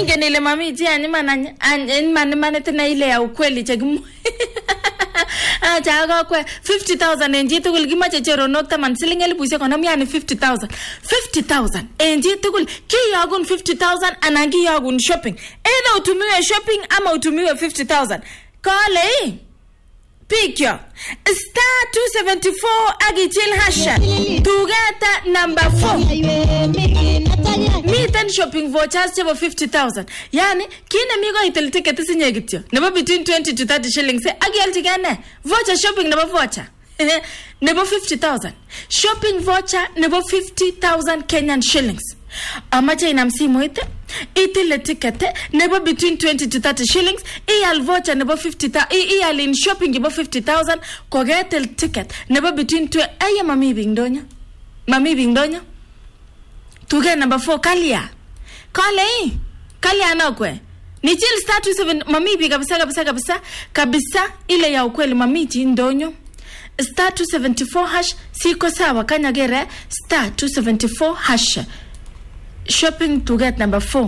Ingine ile mami ji man tena ile ya ukweli chegimu. Jaga kwa 50,000 enji tugul gimache choronok taman siling 1000 konam yani 50,000 enji tugul kiyagun 50,000 anangi yagun shopping either utumiwe shopping ama utumiwe 50,000 kale Pikyo star 274 agichil hasha tugata number 4 meet shopping vouchers chebo 50,000 yani kine migo itel ticket sinye gityo nebo between 20 to 30 shillings agial tigane voucher shopping nebo voucher nebo 50,000 shopping voucher nebo 50,000 Kenyan shillings amache inamsimu ite itile ticket nebo between 20 to 30 shillings ial voucher nebo 50,000 ial in shopping nebo 50,000 kogetel ticket nebo between aya mami bingdonya tuge number 4 kalia anokwe ni chill star 27 mami bi kabisa ile ya ukweli mami ndonyo star 274 hash siko sawa kanyagere star 274 hash shopping to get number 4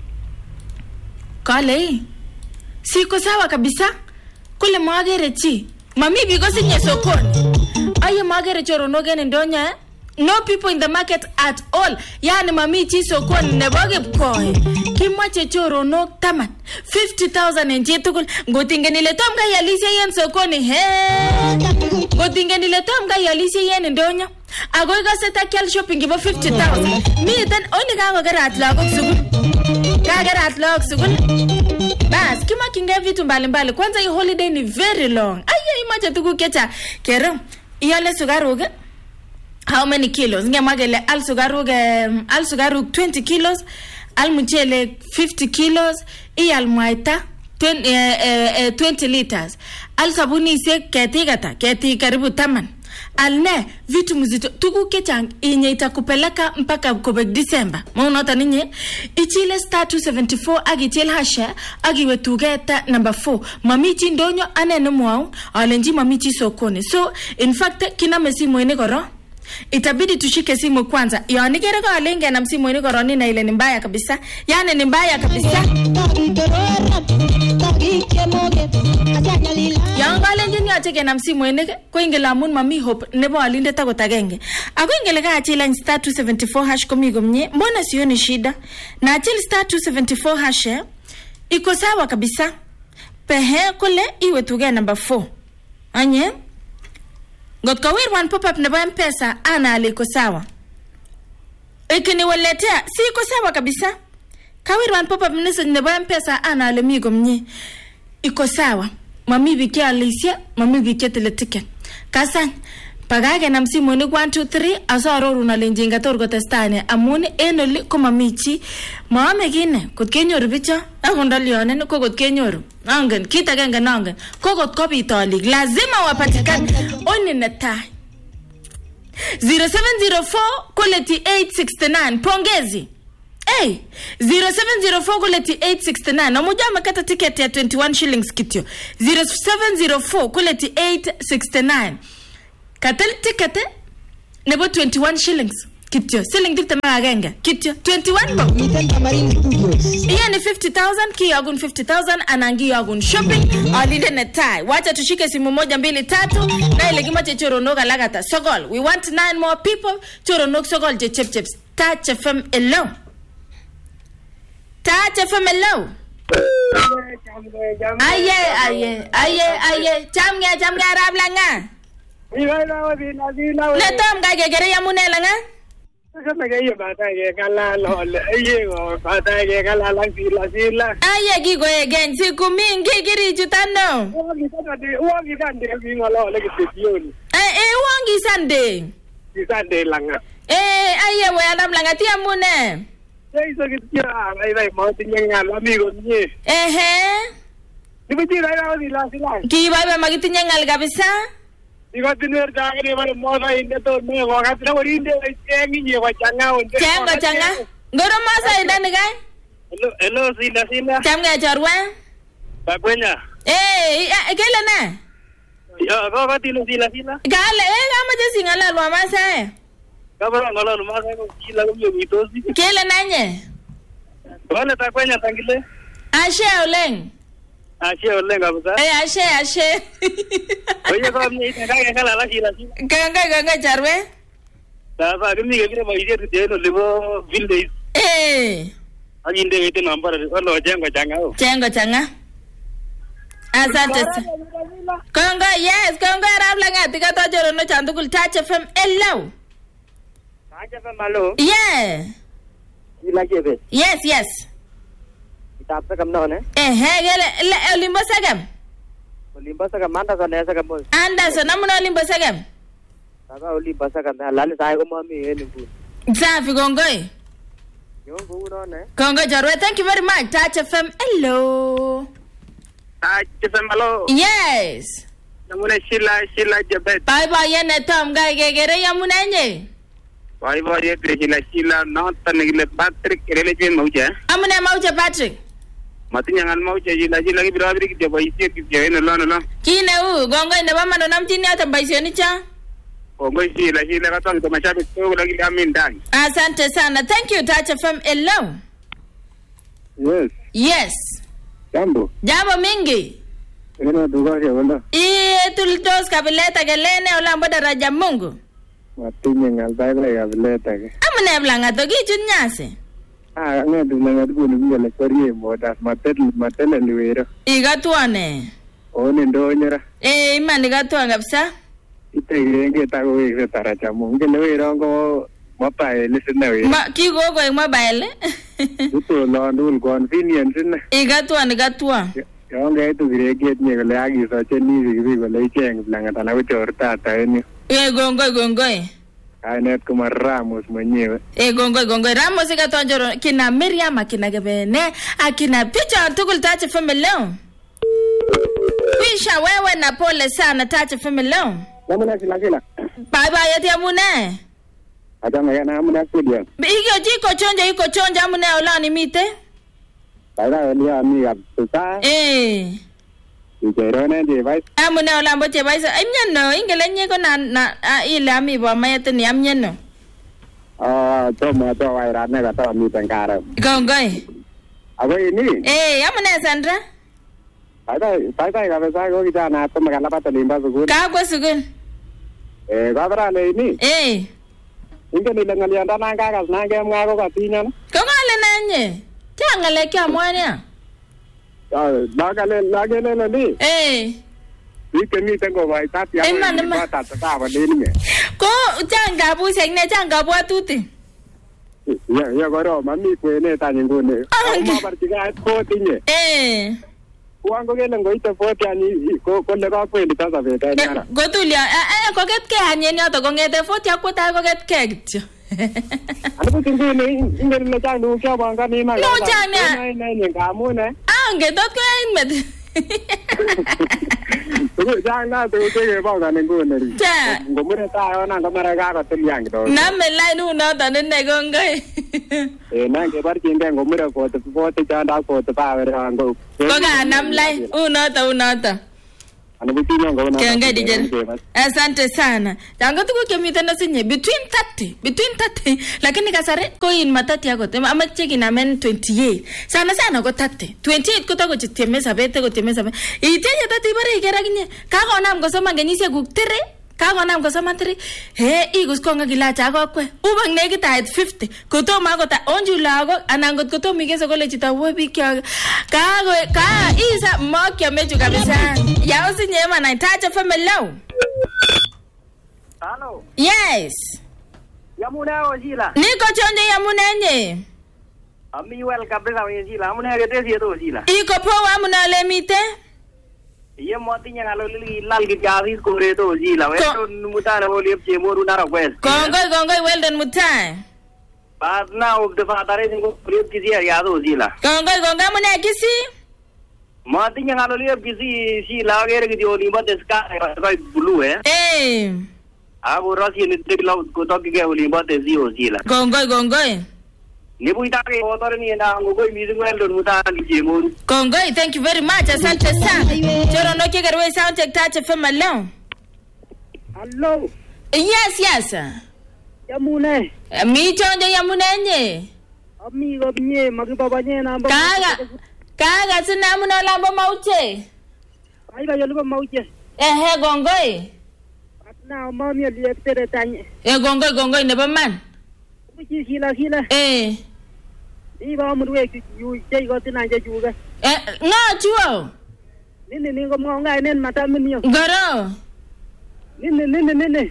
kale siko sawa kabisa kule mwagere chi mami bigo sinye sokoni aye mwagere chorono gene ndonya no people in the market at all yani mami chi sokoni neboge pkoe kimache chorono taman 50,000 enje tukul ngotingeni tom ga yalise yen sokoni ngotingeni tom ga yalise yen ndonya agoy gaseta kyal shopping ibo 50,000 mi tan oni ga garat lagok sugul bas kima kinga vitu mbalimbali kwanza hii holiday ni very long aye imaje tuku kecha kero iyale sugaruga how many kilos ngemagele al sugarug 20 kilos al mchele 50 kilos iyal maita 20 liters al sabuni se keti karibu taman alne vitu mzito tuku kechang inye itakupeleka mpaka kubek December maunota ninye ichile star 274 agichil hasha agiwe tugeta number 4 mamichi ndonyo anene mwao alenji mamichi sokoni so in fact kina mesimu ene goro itabidi tushike simu kwanza yani kere kwa lenge na msimu ene goro nina ile ni mbaya kabisa yani ni mbaya kabisa yang galen jini acheke na msimu ene ko ingela mun mami hope nebo alinde tako tagenge ako ingele ka achila star 274 hash komigo mnye mbona sioni shida na achil star 274 hash iko sawa kabisa pehe kule iwe tuge number 4 anye got kawir one pop up nebo mpesa ana aliko sawa ikini waletea si iko sawa kabisa kawir one pop up message nebo mpesa ana alemigo mnye iko sawa mami bikia alisia mami bikia ticket kasan pagage na msimu ni 1 2 3 asaro na lenjinga torgo testane amuni enoli ko mamichi maame gine kot kenyoru bicha akondalione ne ko kot kenyoru angen kita ganga nangen ko kot ko bitoli lazima wapatikane oni neta 0704 quality 869 pongezi 0704 kuleti 869 na moja makata ticket ya 21 shillings kityo 0704 kuleti 869 katal ticket nebo 21 shillings kityo siling dikta maganga kityo 21 bo yani 50,000 kiyagun 50,000 anangi yagun shopping alinde na tai wacha tushike simu 1 2 3 na ile kimache choronoga lagata sogol we want 9 more people choronok sogol je chep touch fm hello Tacha famelo. Aye. Chamga rablanga. Le tom ga gegere yamunela nga. Aye gigo again siku mingi giri jutano. Wangi sande langa. Aye we adam langa tia mune. Eso que tía, ahí mau tinya amigo ni. Dibuji raya di la. Ki baba magitinya ngal kabisa. Digo tiner jagre bare moda inde to me wagat na orinde engi ni wa changa onde. Changa. Ngoro masa indani kai? Hello sila. Chamga chorwa? Bakwenya. Kele na? Ya, baba tilo sila. Kale kama je singala lwa masa. Kabara ngalo masa ko kila ko mitosi. Kele nanye? Wale takwenya tangile. Ashe oleng. Ashe oleng kabisa. Ashe. Oye ko mimi kaya kala la shila. Ganga charwe. Sasa kimi kile maisha tena lebo village. Ajinde wete number wala jengo changa. Asante. Kongo yes, Kongo rabla ngati ka to joro no chandukul Touch FM hello. Touch FM hello. Yeah. Ila kebe. Yes. Kitab sa kam no ne? Gele Olimbo Sagam. Olimbo Sagam manda sa nesa kam. Anderson namuna Olimbo Sagam. Sasa Olimbo Sagam lali sai ko mami eni bu. Safi Kongo. Yongo uno ne. Kongo Jarwe, thank you very much. Touch FM hello. Touch FM hello. Yes. Namuna Sheila Jabet. Bye yene Tom gegere yamuna nye. Bye ye Sheila not tanigile Patrick religion mauja. Amuna mauja Patrick. Matinyangan mauja Sheila ki birabiri ki baisi ki jene lo. Kine gongo ne bama no namtini ata baisioni cha. Gongo Sheila ka tong to mashabiki to lagi amin ndani. Asante sana. Thank you Touch FM hello. Yes. Jambo mingi. Ina dugari wala. Tultos kabileta gelene olambo daraja Mungu. Matinya ngalbaila ya kabileta ke. Amune blanga to gichun nyase. Ngadu blanga to ni ngale korie moda matele liwero. Igatuane. One ndonyera. Imani gatwa kabisa. Itenge tago we taraja Mungu liwero ngo mobile sina we. Kigo ko mobile. Ito lo ndul convenience na. Igatwa. Yonge itu gireket nye kole akiso cheni sikibi kole icheng blanga tana kuchor tata eni. Gongoi. Kainet kuma Ramos mwenyewe. Gongoi. Ramos ikatoa njoro kina Miriam akina Gebene akina picha tukul Touch FM leo. Kwisha wewe na pole sana Touch FM leo. Namuna sila. Bye yati amune. Atama yana amuna studio. Iko chonja amune olani mite. Bye dia ami abisa. Ijero ne device. Amune olambo device. Amnyano ingelenye ko na ile ami bo mayete ni amnyano. Toma to waira ne ka to mi tengara. Gongoi. Ago ini. Amune Sandra. Bye ka besa go kijana to magala patalimba sugul. Ka kwa sugul. Gabra le ini. Inge nilengalia ndana ngagas nange mngako katinya. Kongale nanye. Changale kya mwana. Lagele ni. Wike ni tengo vai tati ya pata tata ni. Ko changa bu sengne changa bu atuti. Ya goro mami kwene tani ngone. Ma bartiga ko tinye. Wango gele ngoite foti ani ko le ka kwende tasa beta nyara. Gotulia ko get ke anyeni ato ko ngete foti akwata ko get ke gityo. Ano tingene ingene changu kya banga ni na. No chana. Nai ngamune. Ngetot ko inmet. Jana to ke banga ngone ri. Ngomure ta ona ngamara ga ko tilyang do. Na me line uno ta nne gongai. Na ke bar kinga ngomure ko to foti chanda ko to pa vera ngo. Ko ga nam line uno ta. Kenga dijen. Asante sana. Tango tuko kemita na sinye between 30 lakini kasare ko in matati yako tema ama cheki na men 28 sana ko 30 28 ko to ko chitemesa bete ko temesa iteje tati bare igera kinye ka ko nam ko soma ngenise guktere ka ko nam ko soma 3 igus ko ngila cha ko kwe ubang negit at 50 ko to ma ko ta onju lago anangot ko to migese ko le chita wo bikya ka isa mokya meju kabisa ya usinyema na Touch FM low. Hello. Yes. Yamuna ojila. Niko chonde yamuna nye. Ami wel kabisa ojila. Amuna gete si to ojila. Iko poa amuna lemite. Ye motinya ngalo lal ki javis ko re to ojila. Weto mutana ho liep chemoru na request. Gongoi well done mutai. But now of the father is ko liep kisi ya to ojila. Gongoi amuna kisi. Matinya ngalo liep kisi si lagere ki dioni ba deska ka blue Ago rasi ni debila ko to ke oli ba de zio ojila. Gongoi. Ni buita ke motor ni na ngoi mi ngel don mutana ki chemoru. Gongoi, thank you very much. Asante sana. Choro no ke garwe sound check Touch FM alone. Hello. Yes. Yamune. Mi chonde yamune nye. Ami komie makibabanye namba. Kaga sina muna lambo mauche. Ai ba yolipo mauche. Gongoi. Na mami aliyetere tanye. Gongoi nebo man. Kuchi hila. Ni ba murwe yu chei ko tinanje juga. Nga chuo. Nini ko mo ngai nen mata minyo. Goro. Nini.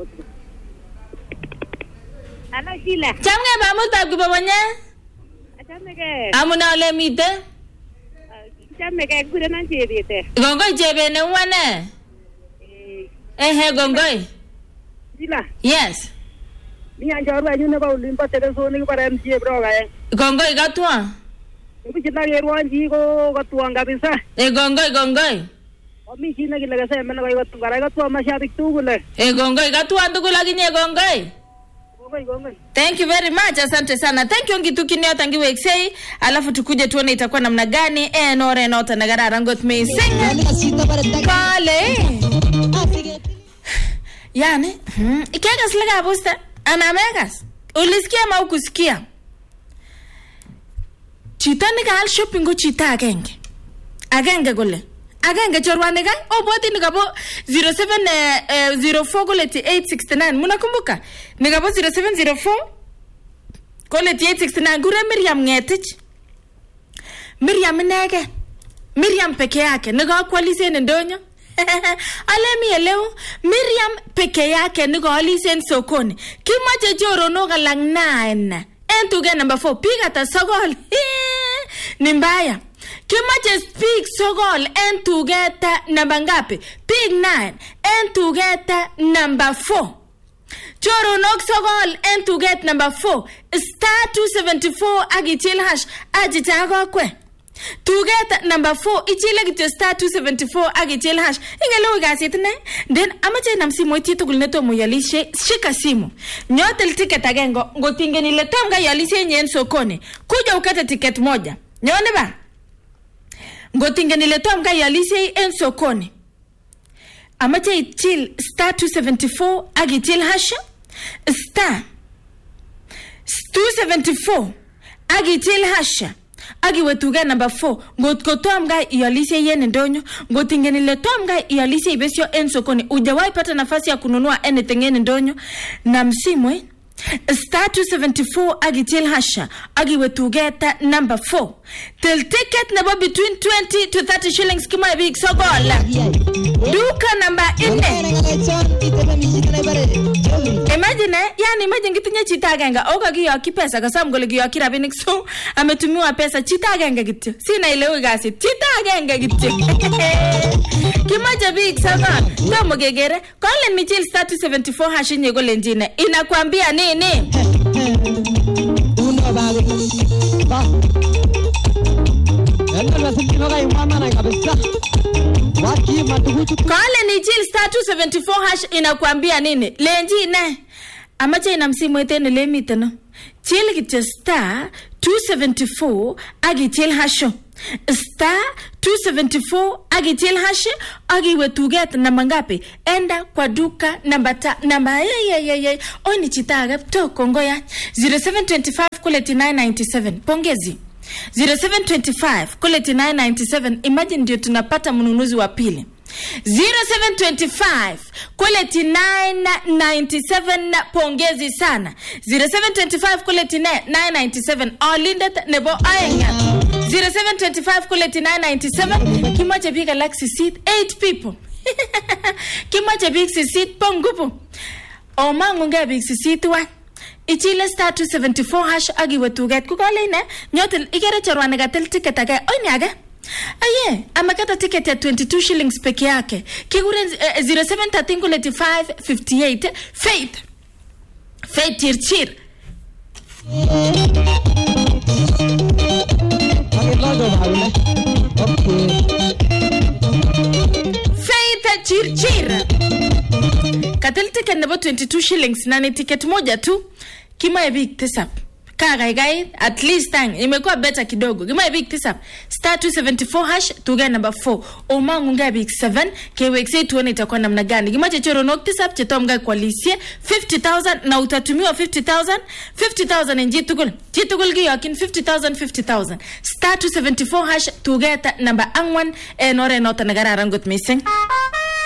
Ana hila. Chamge ba mutab kibabanye? Chamge. Amuna ole mite? Chamge kure nan chebete. Gongoi chebe ne wane? Gongoi. Hila. Yes. Ni anjorwa nyune ba ulimpa teleso ni para mtie bro gae. Gongoi gatwa. Ukijina yerwanji ko gatwa kabisa. Gongoi. Omi china kile kase mena ko gatwa mashabik tugule. Gongoi gatwa tugula kinye gongoi. Gongoi. Thank you very much. Asante sana. Thank you ngitukinyo tangiwe XA. Alafu tukuje tuone itakuwa namna gani. Nore nota nagarara ngot me sing. Kale. Yani, ikegas lega busta. Ana megas. Ulisikia ma ukusikia. Chita nigal shopping go chita agenge gole. Agenge chorwane ga oboti nigabo 0704 goleti 869 munakumbuka nigabo 0704 goleti 869 gure Miriam peke yake niga kwalisen ndonyo alemi leo Miriam peke yake niga alisen sokoni kimache chorono galang 9 entuge number 4 piga ta sogol ni mbaya kimache speak sogol entugeta number ngapi pig 9 entugeta number 4 choronok sogol entuget number 4 star 274 agichil hash ajitago kwe tugeta number 4 ichile gityo star 274 agichil hash ingelo gasit ne then amache namsimu ititugul netomo yalishe shika simu nyotel ticket agengo ngotingeni letom ga yalishe nyen sokoni kuja ukate ticket moja nyone ba ngotingeni letom ga yalishe en sokoni amache ichil star 274 agichil hash star 274 agichil hash agiwetuge number 4 ngotko tomga ialishe yen ndonyo ngotingeni le tomga ialishe ibesio en sokoni ujawahi pata nafasi ya kununua anything en ndonyo na msimwe star 274 agichil hasha agiwetugeta number 4 till ticket number between 20 to 30 shillings kima big sogola duka number 4 imagine ngitinya chita ganga oga giyo kipesa kasam gole giyo kirabinik so ametumiwa pesa chita ganga gityo sina ile gasi chita ganga gityo kimaje big sogola tomo gegere kole michil star 274 hashi nyego lenjine inakwambia nini uno ba kale ni chill star 274 hash inakwambia nini lenji ne amache ina msimu etene lemitano chill kityo star 274 agi chill hash star 274 agi chill hash agi wetuget na mangapi enda kwa duka namba oni chitaga toko ngoya 0725 kuleti 997 pongezi 0725 kuleti 997 imagine ndio tunapata mnunuzi wa pili 0725 kuleti 997 pongezi sana 0725 kuleti 997 Olindet nebo aenga 0725 kuleti 997 kimache big galaxy seat 8 people kimache big seat pongupo omangunge big seat wa ichile star 274 hash agi wetuget kukole ne nyotel igere chorwane gatel ticket aga onyaga aye amakata ticket ya 22 shillings peke yake kigure 0713 kuleti 558 faith tirchir faith tirchir katel ticket nebo 22 shillings na ni ticket moja tu kima big tesap Kagaigai at least tang imekuwa better kidogo. Gima big tisap star 274 hash tuge number 4 omangu nga big 7 kewekse tuone itakuwa namna gani. Gima chechoro nok tisap chetomga kwa lisie 50,000 na utatumiwa 50,000 njitugul giyokin 50,000 star 274 hash tuge number angwan enore nota nagara rangot missing.